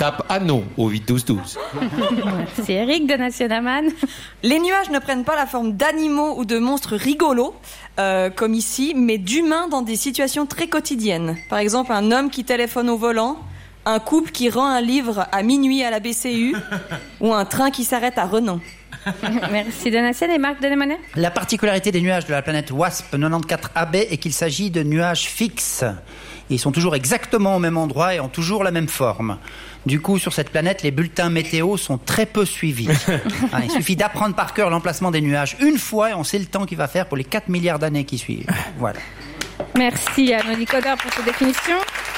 tape Annon au 8-12-12. C'est Eric de Nationaman. Les nuages ne prennent pas la forme d'animaux ou de monstres rigolos, comme ici, mais d'humains dans des situations très quotidiennes. Par exemple, un homme qui téléphone au volant, un couple qui rend un livre à minuit à la BCU, ou un train qui s'arrête à Renan. Merci Donatien. Et Marc Denemonet? La particularité des nuages de la planète WASP 94AB est qu'il s'agit de nuages fixes. Ils sont toujours exactement au même endroit et ont toujours la même forme. Du coup, sur cette planète, les bulletins météo sont très peu suivis. Il suffit d'apprendre par cœur l'emplacement des nuages une fois et on sait le temps qu'il va faire pour les 4 milliards d'années qui suivent. Voilà. Merci à nos décodeurs pour cette définition.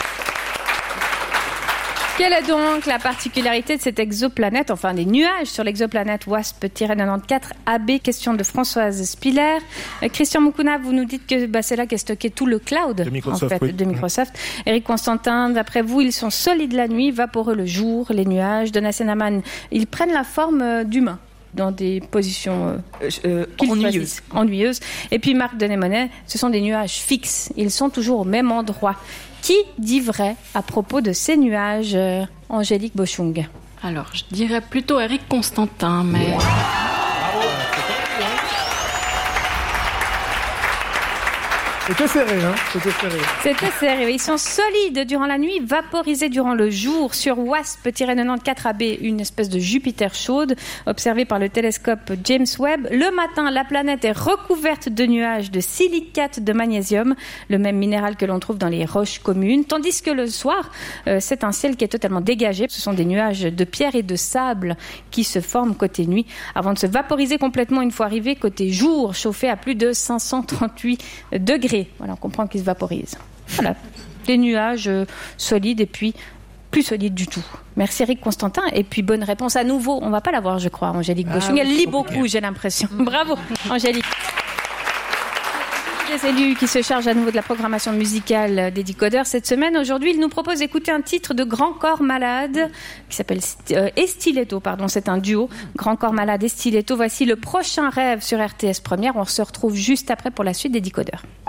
Quelle est donc la particularité de cette exoplanète, enfin des nuages sur l'exoplanète WASP-94AB? Question de Françoise Spiller. Christian Moukouna, vous nous dites que c'est là qu'est stocké tout le cloud de Microsoft, en fait, de Microsoft. Eric Constantin, d'après vous, ils sont solides la nuit, vaporeux le jour, les nuages. Donatien Aman, ils prennent la forme d'humains dans des positions ennuyeuses. Et puis Marc Denemonet, ce sont des nuages fixes. Ils sont toujours au même endroit. Qui dit vrai à propos de ces nuages, Angélique Bochung? Alors, je dirais plutôt Eric Constantin, mais... C'était serré, hein? C'était serré. Ils sont solides durant la nuit, vaporisés durant le jour. Sur WASP-94AB, une espèce de Jupiter chaude, observée par le télescope James Webb. Le matin, la planète est recouverte de nuages de silicate de magnésium, le même minéral que l'on trouve dans les roches communes. Tandis que le soir, c'est un ciel qui est totalement dégagé. Ce sont des nuages de pierre et de sable qui se forment côté nuit, avant de se vaporiser complètement une fois arrivés côté jour, chauffé à plus de 538 degrés. Voilà, on comprend qu'ils se vaporisent. Voilà, des nuages solides et puis plus solides du tout. Merci Eric Constantin. Et puis bonne réponse à nouveau. On ne va pas l'avoir, je crois, Angélique Bochung. Elle lit beaucoup, j'ai l'impression. Bravo, Angélique. Des élus qui se chargent à nouveau de la programmation musicale des décodeurs cette semaine. Aujourd'hui, il nous propose d'écouter un titre de Grand Corps Malade qui s'appelle Estiletto, pardon, c'est un duo. Grand Corps Malade et Stiletto. Voici le prochain rêve sur RTS Première. On se retrouve juste après pour la suite des décodeurs.